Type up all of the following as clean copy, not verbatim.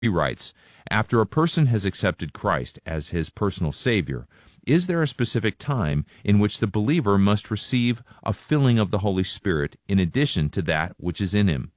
He writes, after a person has accepted Christ as his personal Savior, is there a specific time in which the believer must receive a filling of the Holy Spirit in addition to that which is in him?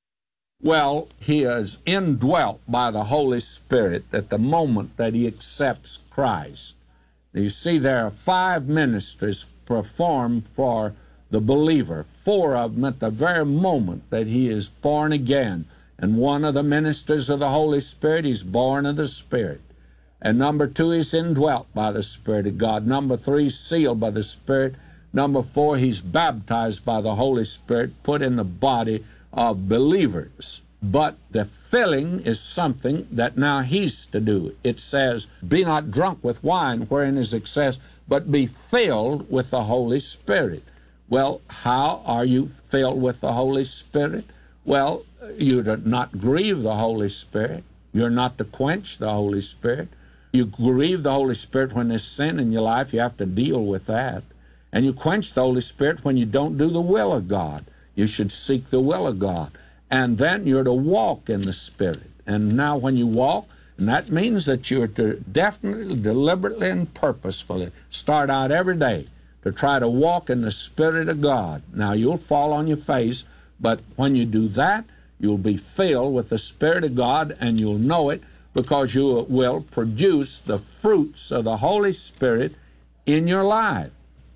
Well, he is indwelt by the Holy Spirit at the moment that he accepts Christ. You see, there are 5 ministries performed for the believer, 4 of them at the very moment that he is born again. And one of the ministers of the Holy Spirit, he's born of the Spirit. And number 2, he's indwelt by the Spirit of God. Number 3, sealed by the Spirit. Number 4, he's baptized by the Holy Spirit, put in the body of believers. But the filling is something that now he's to do. It says, be not drunk with wine wherein is excess, but be filled with the Holy Spirit. Well, how are you filled with the Holy Spirit? Well, you do not grieve the Holy Spirit. You're not to quench the Holy Spirit. You grieve the Holy Spirit when there's sin in your life. You have to deal with that. And you quench the Holy Spirit when you don't do the will of God. You should seek the will of God. And then you're to walk in the Spirit. And now when you walk, and that means that you're to definitely, deliberately, and purposefully start out every day to try to walk in the Spirit of God. Now, you'll fall on your face, but when you do that, you'll be filled with the Spirit of God, and you'll know it because you will produce the fruits of the Holy Spirit in your life.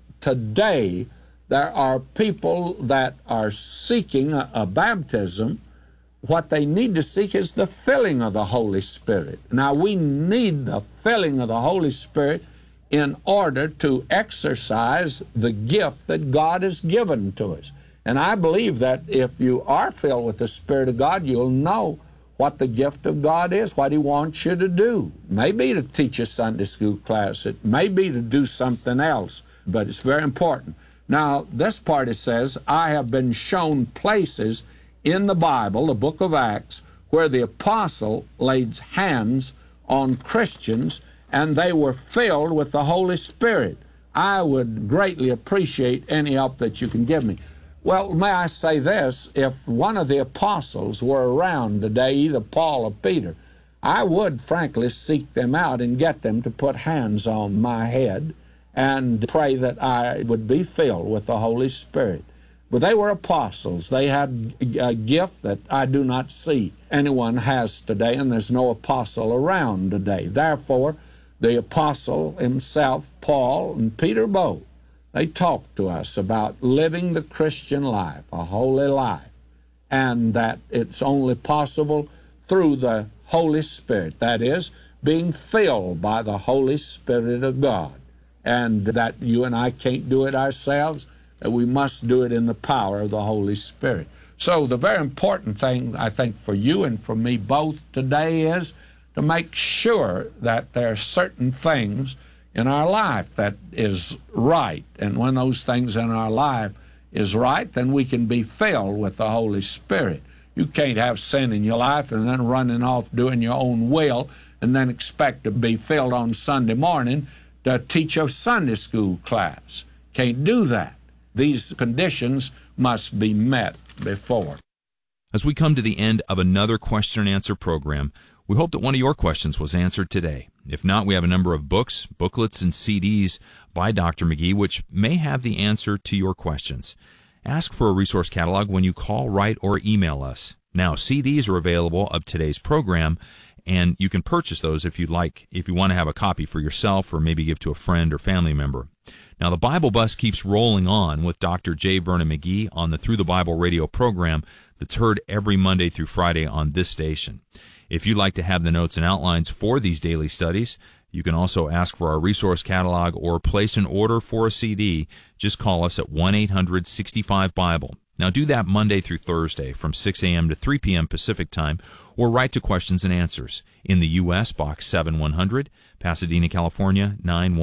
Today, there are people that are seeking a baptism. What they need to seek is the filling of the Holy Spirit. Now, we need the filling of the Holy Spirit in order to exercise the gift that God has given to us. And I believe that if you are filled with the Spirit of God, you'll know what the gift of God is, what He wants you to do. Maybe to teach a Sunday school class. It may be to do something else, but it's very important. Now, this part it says, I have been shown places in the Bible, the book of Acts, where the apostle laid hands on Christians and they were filled with the Holy Spirit. I would greatly appreciate any help that you can give me. Well, may I say this, if one of the apostles were around today, either Paul or Peter, I would frankly seek them out and get them to put hands on my head and pray that I would be filled with the Holy Spirit. But they were apostles. They had a gift that I do not see anyone has today, and there's no apostle around today. Therefore, the apostle himself, Paul and Peter both, they talked to us about living the Christian life, a holy life, and that it's only possible through the Holy Spirit. That is, being filled by the Holy Spirit of God. And that you and I can't do it ourselves, that we must do it in the power of the Holy Spirit. So the very important thing, I think, for you and for me both today is to make sure that there are certain things in our life that is right. And when those things in our life is right, then we can be filled with the Holy Spirit. You can't have sin in your life and then running off doing your own will and then expect to be filled on Sunday morning to teach a Sunday school class. Can't do that. These conditions must be met before. As we come to the end of another question and answer program, we hope that one of your questions was answered today. If not, we have a number of books, booklets, and CDs by Dr. McGee, which may have the answer to your questions. Ask for a resource catalog when you call, write, or email us. Now, CDs are available of today's program, and you can purchase those if you'd like, if you want to have a copy for yourself or maybe give to a friend or family member. Now, the Bible Bus keeps rolling on with Dr. J. Vernon McGee on the Through the Bible radio program that's heard every Monday through Friday on this station. If you'd like to have the notes and outlines for these daily studies, you can also ask for our resource catalog or place an order for a CD. Just call us at 1-800-65-BIBLE. Now, do that Monday through Thursday from 6 a.m. to 3 p.m. Pacific Time, or write to Questions and Answers. In the U.S., Box 7100, Pasadena, California,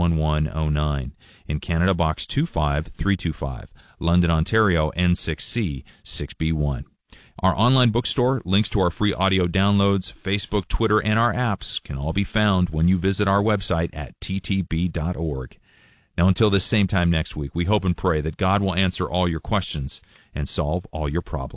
91109. In Canada, Box 25325, London, Ontario, N6C 6B1. Our online bookstore, links to our free audio downloads, Facebook, Twitter, and our apps can all be found when you visit our website at ttb.org. Now, until this same time next week, we hope and pray that God will answer all your questions and solve all your problems.